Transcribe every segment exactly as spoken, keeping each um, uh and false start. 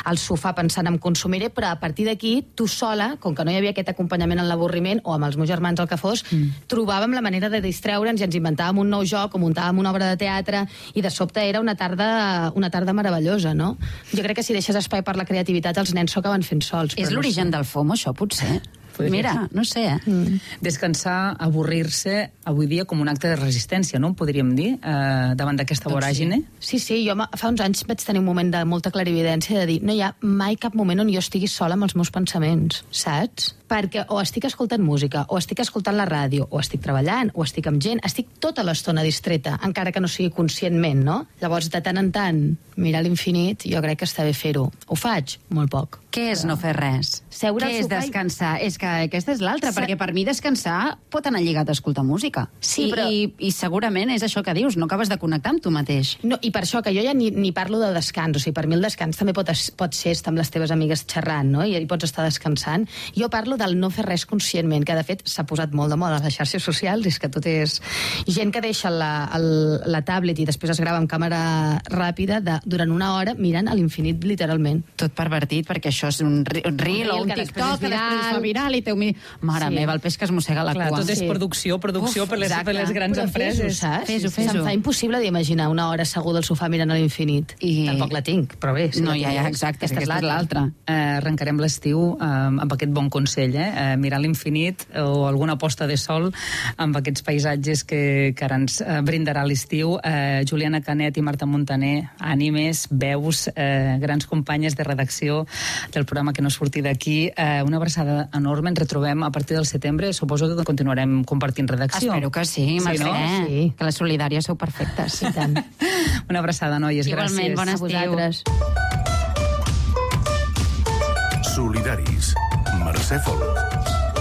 al sofà pensant en consumiré, però a partir d'aquí, tu sola, com que no hi havia aquest acompanyament en l'avorriment, o amb els meus germans, el que fos, mm. trobàvem la manera de distreure'ns i ens inventàvem un nou joc o muntàvem una obra de teatre, i de sobte era una tarda, una tarda meravellosa, no? Jo crec que si deixes espai per la creativitat, els nens s'ho acaben fent sols. És l'origen no sé. del FOMO, això, potser? Mira, no sé, eh? Mm. Descansar, avorrir-se, avui dia com un acte de resistència, no? Podríem dir, eh, davant d'aquesta doncs voràgine. Sí. sí, sí, jo fa uns anys vaig tenir un moment de molta clarividència de dir, no hi ha mai cap moment on jo estigui sola amb els meus pensaments, saps? Perquè o estic escoltant música, o estic escoltant la ràdio, o estic treballant, o estic amb gent, estic tota l'estona distreta, encara que no sigui conscientment, no? Llavors, de tant en tant, mirar l'infinit, jo crec que està bé fer-ho. Ho faig? Molt poc. Què és no fer res? Seure Què és descansar? És que aquesta és l'altra, Se... perquè per mi descansar pot anar lligat a escoltar música. Sí, I, però... I, I segurament és això que dius, no acabes de connectar amb tu mateix. No, i per això que jo ja ni, ni parlo de descans, o sigui, per mi el descans també pot, es, pot ser estar amb les teves amigues xerrant, no? I hi pots estar descansant. Jo parlo del no fer res conscientment, que de fet s'ha posat molt de moda a les xarxes socials, és que tot és... Gent que deixa la, el, la tablet i després es grava amb càmera ràpida de, durant una hora mirant a l'infinit, literalment. Tot pervertit, perquè això és un reel o un TikTok que després es fa viral i teu... Mare sí. meva, el peix que es mossega la Clar, cua. tot és sí. producció, producció Uf, per, les, per les grans Però empreses. Fes-ho, fes-ho, fes-ho. Se'm fa impossible d'imaginar una hora asseguda al sofà mirant a l'infinit. I... Tampoc la tinc, però bé. Sí, no, ja, ja, exacte, aquesta, aquesta és l'altra. Eh, arrencarem l'estiu eh, amb aquest bon consell, eh? eh mirar l'infinit o alguna posta de sol amb aquests paisatges que, que ara ens eh, brindarà l'estiu. Eh, Juliana Canet i Marta Montaner, ànimes, veus, eh, grans companyes de redacció del programa Que no surti d'aquí. Eh, una abraçada enorme, ens retrobem a partir del setembre, suposo que continuarem compartint redacció. Espero que sí, Mercè, sí, no? sí. que les solidàries sou perfectes. Sí, tant. Una abraçada, noies, Igualment, gràcies. Igualment, bon estiu. Solidaris, Mercè Folk.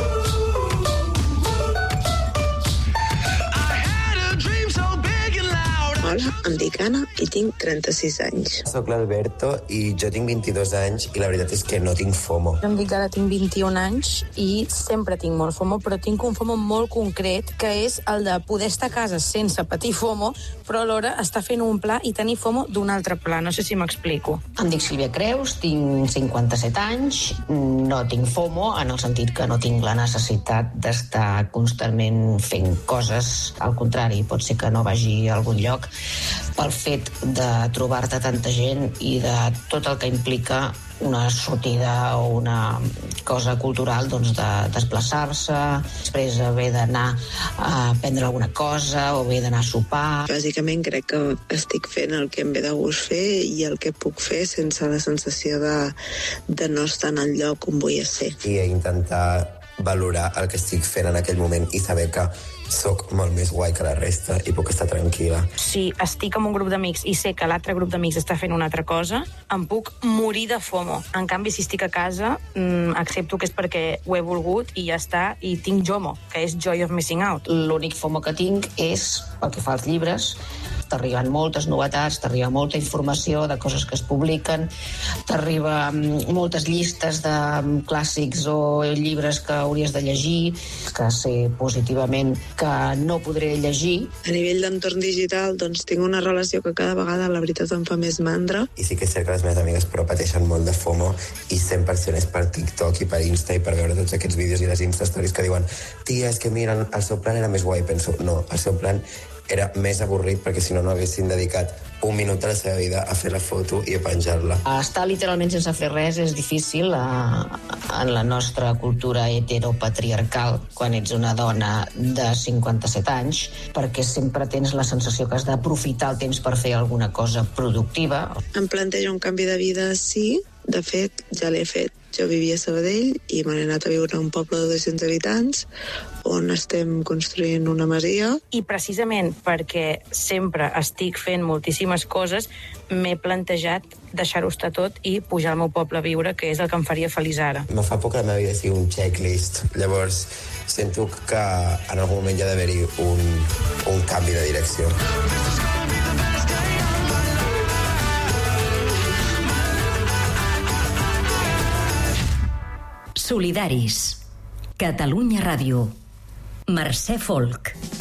Hola, em dic Anna i tinc trenta-sis anys. Soc l'Alberto i jo tinc vint-i-dos anys i la veritat és que no tinc FOMO. Em dic ara, tinc vint-i-un anys i sempre tinc molt FOMO, però tinc un FOMO molt concret, que és el de poder estar a casa sense patir FOMO, però alhora estar fent un pla i tenir FOMO d'un altre pla. No sé si m'explico. Em dic Sílvia Creus, tinc cinquanta-set anys, no tinc FOMO en el sentit que no tinc la necessitat d'estar constantment fent coses. Al contrari, pot ser que no vagi a algun lloc pel fet de trobar-te tanta gent i de tot el que implica una sortida o una cosa cultural, doncs de desplaçar-se, després haver d'anar a prendre alguna cosa o haver d'anar a sopar. Bàsicament crec que estic fent el que em ve de gust fer i el que puc fer sense la sensació de, de no estar en el lloc on vull ser. I intentar valorar el que estic fent en aquell moment i saber que soc molt més guai que la resta i puc estar tranquil·la. Si estic amb un grup d'amics i sé que l'altre grup d'amics està fent una altra cosa, em puc morir de FOMO. En canvi, si estic a casa, mmm, accepto que és perquè ho he volgut i ja està, i tinc JOMO, que és Joy of Missing Out. L'únic FOMO que tinc és, pel que fa als llibres, t'arriben moltes novetats, t'arriba molta informació de coses que es publiquen, t'arriba moltes llistes de clàssics o llibres que hauries de llegir, que sé positivament que no podré llegir. A nivell d'entorn digital, doncs tinc una relació que cada vegada la veritat em fa més mandra. I sí que és cert que les meves amigues però pateixen molt de FOMO i cent per cent és per TikTok i per Insta i per veure tots aquests vídeos i les Insta Stories que diuen tia, és que mira, el seu plan era més guai. Penso, no, el seu plan era més avorrit perquè si no no haguessin dedicat un minut de la seva vida a fer la foto i a penjar-la. Estar literalment sense fer res és difícil a, en la nostra cultura heteropatriarcal quan ets una dona de cinquanta-set anys, perquè sempre tens la sensació que has d'aprofitar el temps per fer alguna cosa productiva. Em plantejo un canvi de vida, sí. De fet, ja l'he fet. Jo vivia a Sabadell i me n'he anat a viure a un poble de dos-cents habitants on estem construint una masia. I precisament perquè sempre estic fent moltíssimes coses, m'he plantejat deixar-ho estar tot i pujar al meu poble a viure, que és el que em faria feliç ara. Me fa por que la meva vida sigui un checklist. Llavors, sento que en algun moment hi ha d'haver-hi un, un canvi de direcció. Solidaris. Catalunya Ràdio. Mercè Folk.